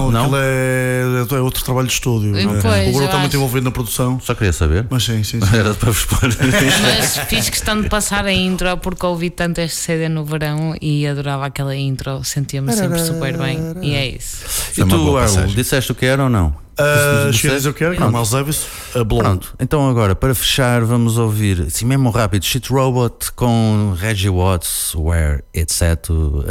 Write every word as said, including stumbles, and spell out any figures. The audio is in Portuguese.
não, Não? aquilo é, é outro trabalho de estúdio. Pois, É. O eu Bruno está acho. muito envolvido na produção. Só queria saber. Mas sim, sim, sim. Era para vos pôr. Mas fiz questão de passar a intro porque ouvi tanto este C D no verão e adorava aquela intro, sentia-me sempre super bem. E é isso. E É uma tu, boa Arlo, passagem. disseste o que era ou não? Uh, Disseste? Cheguei a dizer o que era, que é o Miles Davis, a Blow. Pronto, então agora para fechar vamos ouvir, assim mesmo rápido, Shit Robot com Reggie Watts, Where It's At.